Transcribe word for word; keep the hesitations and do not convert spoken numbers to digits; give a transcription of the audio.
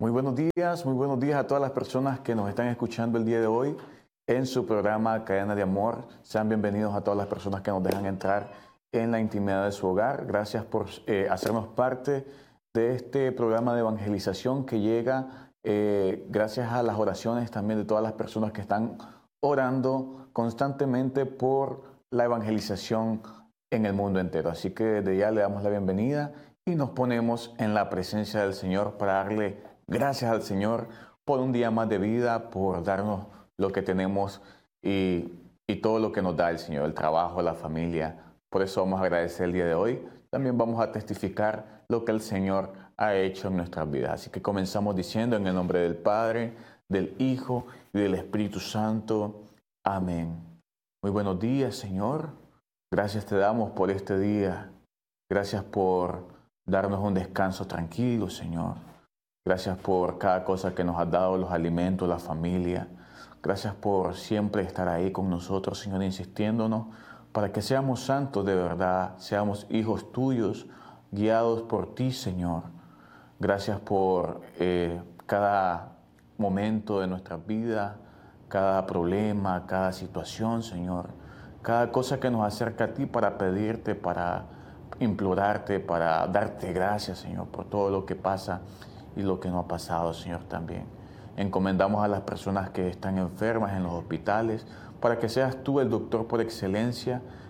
Muy buenos días, muy buenos días a todas las personas que nos están escuchando el día de hoy en su programa Cadena de Amor. Sean bienvenidos a todas las personas que nos dejan entrar en la intimidad de su hogar. Gracias por eh, hacernos parte de este programa de evangelización que llega eh, gracias a las oraciones también de todas las personas que están orando constantemente por la evangelización en el mundo entero. Así que desde ya le damos la bienvenida y nos ponemos en la presencia del Señor para darle gracias al Señor por un día más de vida, por darnos lo que tenemos y, y todo lo que nos da el Señor, el trabajo, la familia. Por eso vamos a agradecer el día de hoy. También vamos a testificar lo que el Señor ha hecho en nuestras vidas. Así que comenzamos diciendo en el nombre del Padre, del Hijo y del Espíritu Santo. Amén. Muy buenos días, Señor. Gracias te damos por este día. Gracias por darnos un descanso tranquilo, Señor. Gracias por cada cosa que nos has dado, los alimentos, la familia. Gracias por siempre estar ahí con nosotros, Señor, insistiéndonos para que seamos santos de verdad, seamos hijos tuyos, guiados por ti, Señor. Gracias por eh, cada momento de nuestra vida, cada problema, cada situación, Señor. Cada cosa que nos acerca a ti para pedirte, para implorarte, para darte gracias, Señor, por todo lo que pasa y lo que no ha pasado, Señor, también. Encomendamos a las personas que están enfermas en los hospitales para que seas tú el doctor por excelencia